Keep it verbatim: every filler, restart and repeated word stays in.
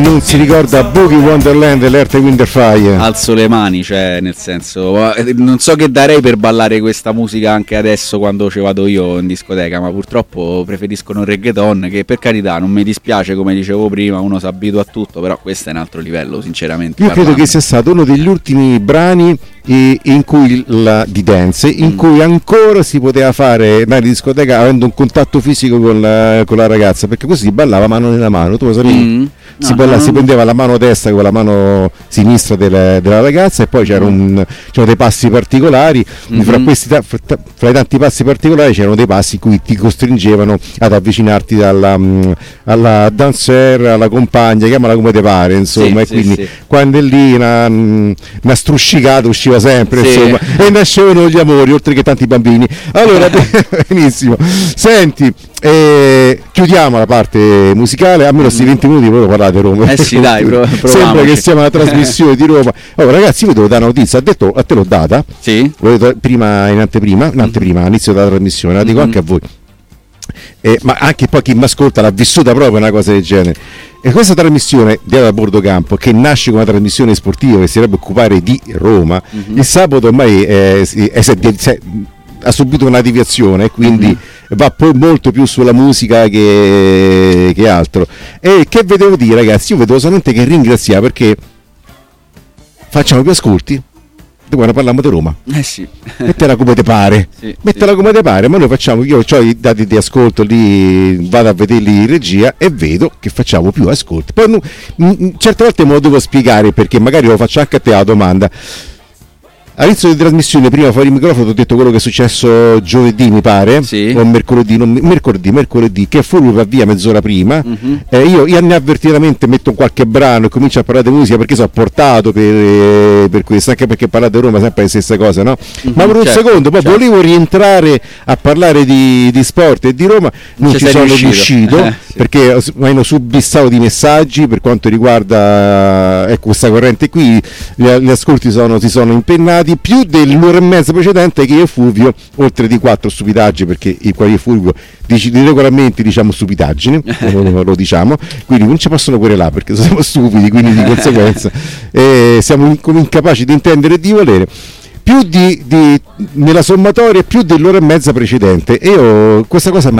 Non si ricorda Boogie Wonderland dell'Earth, Wind and Fire? Alzo le mani, cioè nel senso, non so che darei per ballare questa musica anche adesso quando ci vado io in discoteca, ma purtroppo preferiscono il reggaeton, che per carità non mi dispiace, come dicevo prima, uno si abitua a tutto, però questo è un altro livello, sinceramente io parlando. credo che sia stato uno degli ultimi brani in cui la, di dance in mm. cui ancora si poteva fare andare in discoteca avendo un contatto fisico con la, con la ragazza, perché così si ballava mano nella mano, tu lo sapevi? Mm. Si, balla, si prendeva la mano destra con la mano sinistra della, della ragazza, e poi c'era un, c'erano dei passi particolari, mm-hmm. fra, questi, fra, fra i tanti passi particolari c'erano dei passi in cui ti costringevano ad avvicinarti alla, alla dancer, alla compagna, chiamala come te pare, insomma, sì, e quindi sì, sì. quando è lì una, una struscicata usciva sempre, sì. insomma, e nascevano gli amori, oltre che tanti bambini. Allora, benissimo, senti, eh, chiudiamo la parte musicale, almeno questi venti minuti proprio parlare di Roma. Eh sì, dai, prov- sembra che siamo alla trasmissione di Roma. Oh, ragazzi, io vi devo dare una notizia, ha detto, a te l'ho data, sì. prima in anteprima, in anteprima, all'inizio della trasmissione, la dico mm-hmm. anche a voi. Eh, ma anche poi chi mi ascolta l'ha vissuta proprio una cosa del genere. E questa trasmissione di A Bordo Campo, che nasce come una trasmissione sportiva che si dovrebbe occupare di Roma, mm-hmm. il sabato ormai è, è, è, è, ha subito una deviazione, quindi mm-hmm. va poi molto più sulla musica che, che altro. E che vedevo dire, ragazzi, io vedevo solamente che ringraziare, perché facciamo più ascolti quando parliamo di Roma. Eh sì. Mettela come te pare, sì, mettela sì. come te pare, ma noi facciamo, io ho i dati di ascolto lì, vado a vederli in regia e vedo che facciamo più ascolti. Poi m- certe volte me lo devo spiegare, perché magari lo faccio anche a te la domanda. All'inizio di trasmissione, prima fuori il microfono, ti ho detto quello che è successo giovedì, mi pare, sì. o mercoledì, non, mercoledì, mercoledì, che Fulvio va via mezz'ora prima. Mm-hmm. Eh, io inavvertitamente metto qualche brano e comincio a parlare di musica, perché sono portato per, eh, per questo, anche perché parlare di Roma è sempre la stessa cosa, no? Mm-hmm, ma per un certo, secondo, poi certo. volevo rientrare a parlare di, di sport e di Roma, non ci, ci sono riuscito, riuscito eh, sì. perché mi hanno subissato di messaggi per quanto riguarda ecco, questa corrente qui, gli, gli ascolti sono, si sono impennati più dell'ora e mezza precedente, che io e Fulvio, oltre di quattro stupidaggini, perché i quali Fulvio dici regolarmente diciamo stupidaggini, lo, lo diciamo, quindi non ci possono querelare perché siamo stupidi, quindi di conseguenza eh, siamo incapaci di intendere e di volere. Più di, di nella sommatoria più dell'ora e mezza precedente, e io questa cosa